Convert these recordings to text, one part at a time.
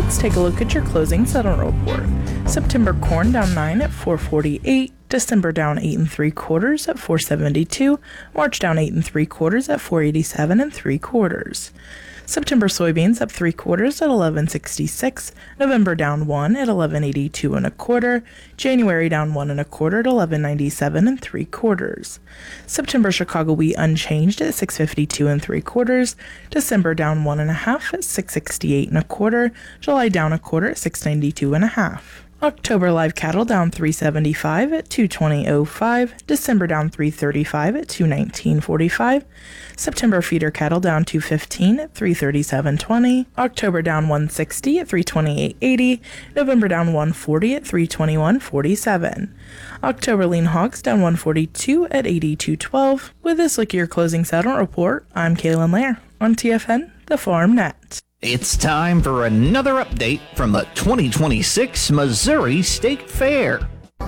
Let's take a look at your closing settlement report. September corn down 9 at 4.48. December down 8 3/4 at 4.72. March down 8 3/4 at 4.87 3/4. September soybeans up 3/4 at 11.66. November down 1 at 11.82 1/4. January down 1 1/4 at 11.97 3/4. September Chicago wheat unchanged at 6.52 3/4. December down 1 1/2 at 6.68 1/4. July down 1/4 at 6.92 1/2. October live cattle down 3.75 at 220.05. December down 3.35 at 219.45. September feeder cattle down 2.15 at 337.20. October down 1.60 at 328.80. November down 1.40 at 321.47. October lean hogs down 1.42 at 82.12. With this look at your closing settlement report, I'm Kaylin Lair on TFN, the Farm Net. It's time for another update from the 2026 Missouri State Fair.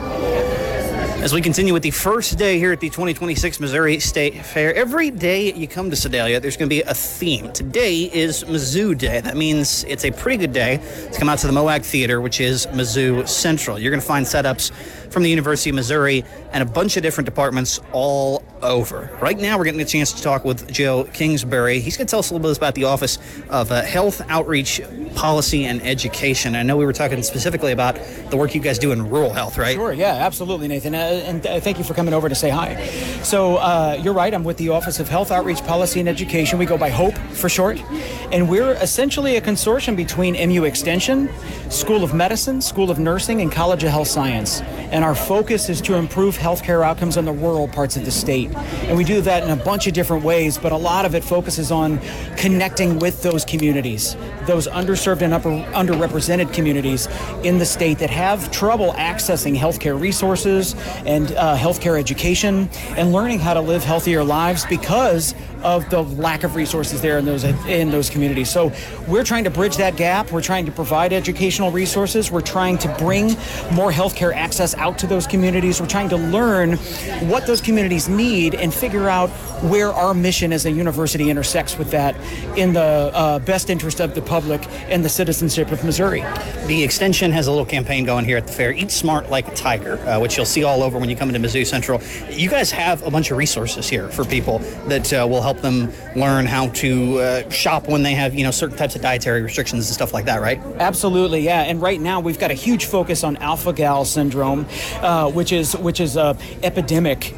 As we continue with the first day here at the 2026 Missouri State Fair, every day you come to Sedalia, there's going to be a theme. Today is Mizzou Day. That means it's a pretty good day to come out to the Moag Theater, which is Mizzou Central. You're going to find setups from the University of Missouri and a bunch of different departments all over. Right now, we're getting a chance to talk with Joe Kingsbury. He's going to tell us a little bit about the Office of Health, Outreach, Policy, and Education. I know we were talking specifically about the work you guys do in rural health, right? Sure, yeah, absolutely, Nathan. And thank you for coming over to say hi. So you're right, I'm with the Office of Health, Outreach, Policy, and Education. We go by HOPE for short. And we're essentially a consortium between MU Extension, School of Medicine, School of Nursing, and College of Health Science. And our focus is to improve healthcare outcomes in the rural parts of the state. And we do that in a bunch of different ways, but a lot of it focuses on connecting with those communities, those underserved and underrepresented communities in the state that have trouble accessing healthcare resources and healthcare education and learning how to live healthier lives because of the lack of resources there in those communities. So we're trying to bridge that gap. We're trying to provide educational resources. We're trying to bring more healthcare access out to those communities. We're trying to learn what those communities need and figure out where our mission as a university intersects with that in the best interest of the public and the citizenship of Missouri. The Extension has a little campaign going here at the fair, Eat Smart Like a Tiger, which you'll see all over when you come into Mizzou Central. You guys have a bunch of resources here for people that will help them learn how to shop when they have, certain types of dietary restrictions and stuff like that, right? Absolutely, yeah. And right now we've got a huge focus on alpha-gal syndrome, which is a epidemic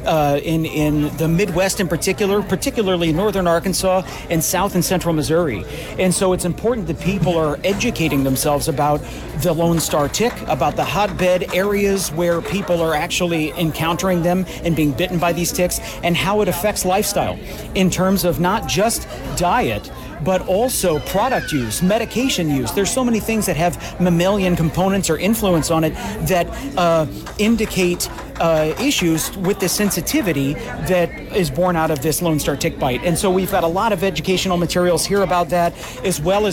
in the Midwest in particular, particularly northern Arkansas and south and central Missouri. And so it's important that people are educating themselves about the Lone Star tick, about the hotbed areas where people are actually encountering them and being bitten by these ticks, and how it affects lifestyle in terms of not just diet, but also product use, medication use. There's so many things that have mammalian components or influence on it that indicate issues with the sensitivity that is born out of this Lone Star tick bite. And so we've got a lot of educational materials here about that, as well as